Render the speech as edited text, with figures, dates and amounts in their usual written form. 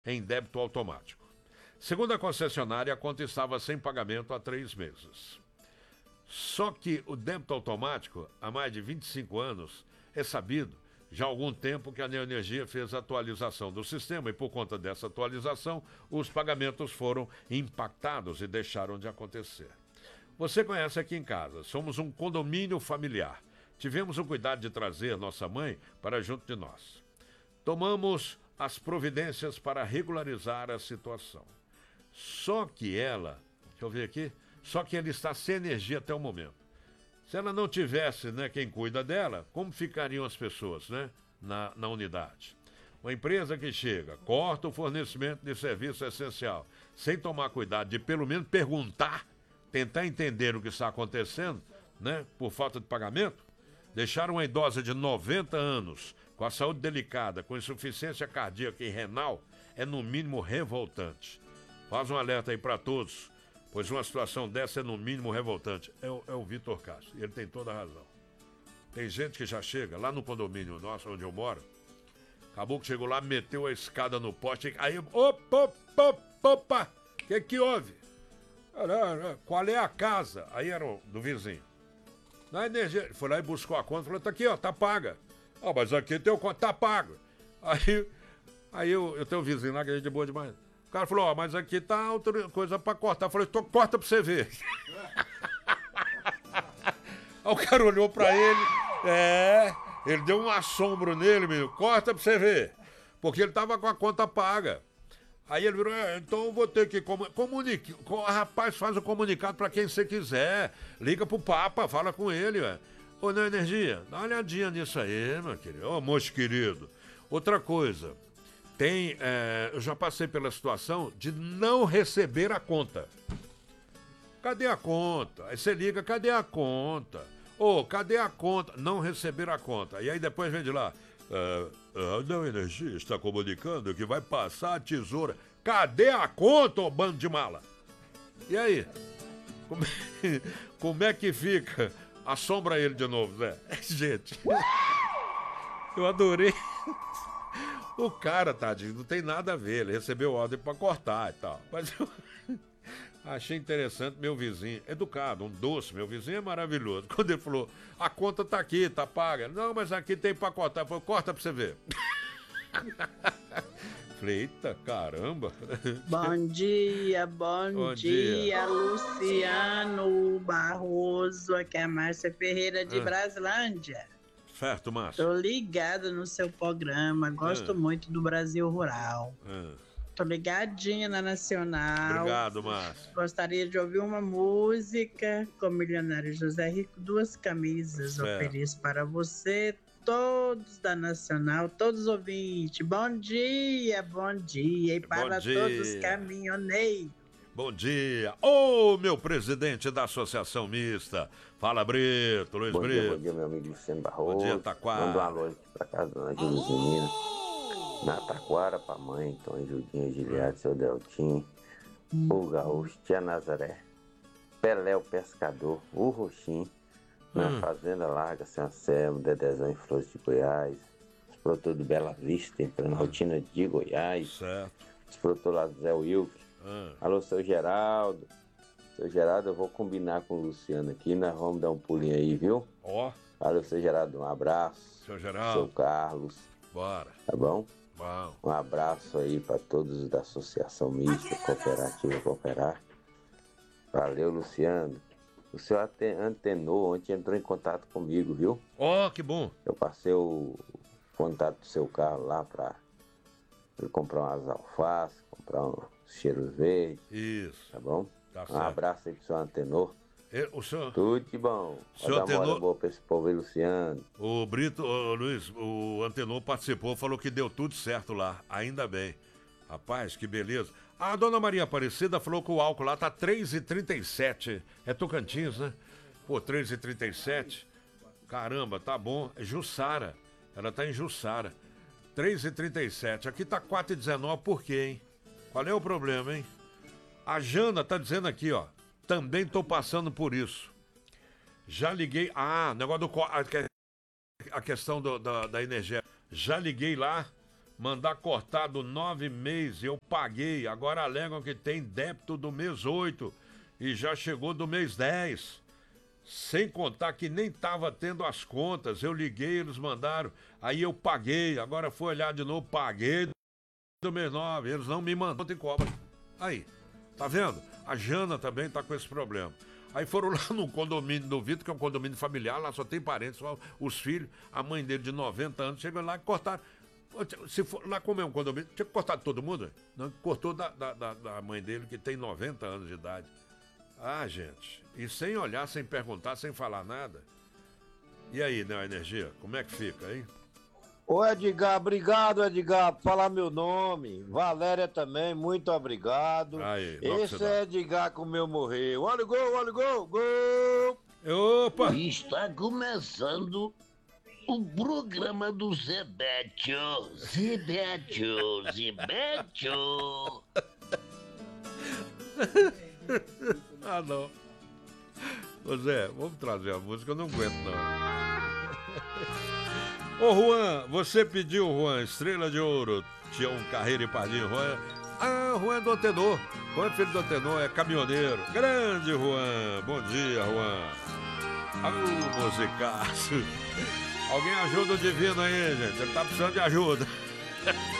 em débito automático. Segundo a concessionária, a conta estava sem pagamento há 3 meses. Só que o débito automático, há mais de 25 anos, é sabido já há algum tempo que a Neoenergia fez a atualização do sistema e, por conta dessa atualização, os pagamentos foram impactados e deixaram de acontecer. Você conhece aqui em casa, somos um condomínio familiar. Tivemos o cuidado de trazer nossa mãe para junto de nós. Tomamos as providências para regularizar a situação. Só que ela, deixa eu ver aqui, só que ela está sem energia até o momento. Se ela não tivesse, né, quem cuida dela, como ficariam as pessoas, né, na unidade? Uma empresa que chega, corta o fornecimento de serviço essencial, sem tomar cuidado de pelo menos perguntar, tentar entender o que está acontecendo, né, por falta de pagamento, deixar uma idosa de 90 anos com a saúde delicada, com insuficiência cardíaca e renal, é no mínimo revoltante. Faz um alerta aí para todos, pois uma situação dessa é no mínimo revoltante. É o Vitor Castro, e ele tem toda a razão. Tem gente que já chega lá no condomínio nosso, onde eu moro, acabou que chegou lá, meteu a escada no poste, aí, opa, que houve? Qual é a casa? Aí era do vizinho. Na energia, foi lá e buscou a conta, falou, tá aqui, ó, tá paga. Ah, mas aqui tem o conta, tá pago. Aí eu tenho um vizinho lá que a gente é boa demais. O cara falou, ó, mas aqui tá outra coisa pra cortar. Eu falei, corta pra você ver. Aí o cara olhou pra ele, ele deu um assombro nele, menino, corta pra você ver. Porque ele tava com a conta paga. Aí ele virou, então eu vou ter que comunicar. Rapaz, faz o comunicado pra quem você quiser. Liga pro Papa, fala com ele, ué. Ô, Neoenergia, dá uma olhadinha nisso aí, meu querido. Ô, moço querido. Outra coisa, eu já passei pela situação de não receber a conta. Cadê a conta? Aí você liga, cadê a conta? Ô, cadê a conta? Não receber a conta. E aí depois vem de lá. A Neoenergia está comunicando que vai passar a tesoura. Cadê a conta, ô bando de mala? E aí? Como é que fica? Assombra ele de novo, Zé. Gente, eu adorei. O cara, tadinho, não tem nada a ver. Ele recebeu ordem pra cortar e tal. Mas eu achei interessante, meu vizinho, educado, um doce, meu vizinho é maravilhoso. Quando ele falou, a conta tá aqui, tá paga. Não, mas aqui tem pra cortar. Ele falou, corta pra você ver. Falei, eita, caramba. Bom dia, bom dia, Luciano Barroso, aqui é a Márcia Ferreira de Brasilândia. Certo, Márcia. Tô ligada no seu programa, gosto muito do Brasil Rural. Tô ligadinha na Nacional. Obrigado, Márcia. Gostaria de ouvir uma música com o milionário José Rico, 2 camisas. Ofereço para você, todos da Nacional, todos os ouvintes. Bom dia e para todos os caminhoneiros. Bom dia. Ô, meu presidente da Associação Mista. Fala, Brito, Luiz Brito. Bom dia, meu amigo Luciano Barroso. Bom dia, Taquara. Manda um alô aqui pra casa da Dona Julizinha. Na Taquara, pra mãe, Tom, Judinha, Giliade, seu Deltim, o Gaúcho, Tia Nazaré, Pelé, o Pescador, o Roxim, na Fazenda Larga, São Anselmo, Dedezão em Flores de Goiás, os produtores do Bela Vista, entrando na rotina de Goiás, certo. Os produtores lá do Zé Wilk. Alô, seu Geraldo. Seu Geraldo, eu vou combinar com o Luciano aqui, nós vamos dar um pulinho aí, viu? Ó. Alô, seu Geraldo, um abraço. Seu Geraldo. Seu Carlos. Bora. Tá bom? Bom. Um abraço aí para todos da Associação Mista, Cooperativa Cooperar. Valeu, Luciano. O senhor antenou, ontem entrou em contato comigo, viu? Ó, que bom. Eu passei o contato do seu carro lá para ele comprar umas alfaces, comprar uns cheiros verdes. Isso. Tá bom? Tá um abraço aí pro seu Antenor. O senhor... Tudo de bom. Senhor Pode dar uma hora boa pra esse povo aí, Luciano. O Brito, Luiz, o Antenor participou, falou que deu tudo certo lá. Ainda bem. Rapaz, que beleza. A dona Maria Aparecida falou que o álcool lá tá 3,37. É Tocantins, né? Pô, 3,37. Caramba, tá bom. É Jussara. Ela tá em Jussara. 3,37. Aqui tá 4,19. Por quê, hein? Qual é o problema, hein? A Jana tá dizendo aqui, ó. Também tô passando por isso. Já liguei... negócio do... A questão da energia. Já liguei lá, mandar cortar do 9 meses, eu paguei. Agora alegam que tem débito do mês 8 e já chegou do mês 10. Sem contar que nem tava tendo as contas. Eu liguei, eles mandaram. Aí eu paguei. Agora fui olhar de novo, paguei do mês 9. Eles não me mandam e cobram. Aí, tá vendo? A Jana também tá com esse problema. Aí foram lá no condomínio do Vitor, que é um condomínio familiar, lá só tem parentes, só os filhos, a mãe dele de 90 anos, chegou lá e cortaram. Se for, lá como é um condomínio, tinha que cortar de todo mundo? Não, cortou da mãe dele, que tem 90 anos de idade. Ah, gente, e sem olhar, sem perguntar, sem falar nada. E aí, né, Energia, como é que fica, hein? Ô Edgar, obrigado Edgar por falar meu nome. Valéria também, muito obrigado. Aí, esse é Edgar com o meu morreu. Olha o gol, olha o gol, gol! Opa! Está começando o programa do Zebetio. Zebetio, Zebetio. Ah, não. Ô Zé, vamos trazer a música, eu não aguento, não. Ô Juan, você pediu, Juan, Estrela de Ouro, Tião Carreira e Pardinho, Juan. Ah, Juan é do Antenor. Juan é filho do Antenor, é caminhoneiro. Grande Juan, bom dia, Juan. Ah, musicaço. Alguém ajuda o Divino aí, gente, ele tá precisando de ajuda.